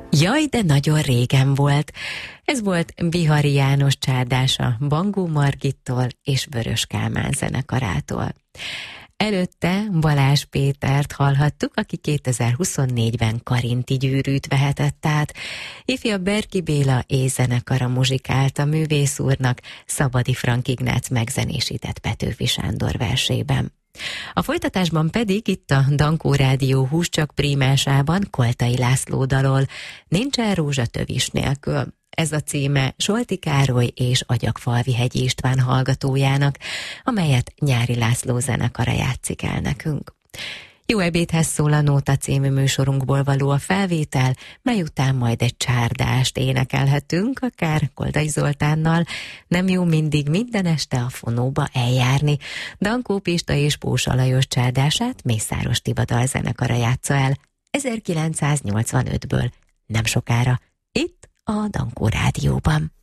Jaj, de nagyon régen volt. Ez volt Bihari János csárdása Bangó Margittól és Vörös Kálmán zenekarától. Előtte Balázs Pétert hallhattuk, aki 2024-ben Karinti gyűrűt vehetett át. Ifjabb Berki Béla zenekara muzsikált a művész úrnak Szabadi Frank Ignác megzenésített Petőfi Sándor versében. A folytatásban pedig itt a Dankó Rádió Húscsak prímásában Koltai László dalol Nincsen rózsa tövis nélkül. Ez a címe Solti Károly és Agyagfalvi-Hegyi István hallgatójának, amelyet Nyári László zenekara játszik el nekünk. Jó ebédhez szól a Nóta című műsorunkból való a felvétel, mely után majd egy csárdást énekelhetünk, akár Koldai Zoltánnal. Nem jó mindig minden este a fonóba eljárni. Dankó Pista és Pósa Lajos csárdását Mészáros Tivadar zenekara játsza el 1985-ből, nem sokára, itt a Dankó Rádióban.